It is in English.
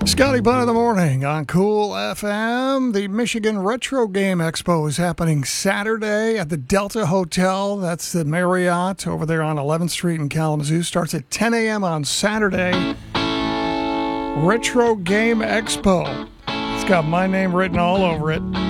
Scotty Bun in the morning on Cool FM. The Michigan Retro Game Expo is happening Saturday at the Delta Hotel. That's the Marriott over there on 11th Street in Kalamazoo. Starts at 10 a.m. on Saturday. Retro Game Expo. It's got my name written all over it.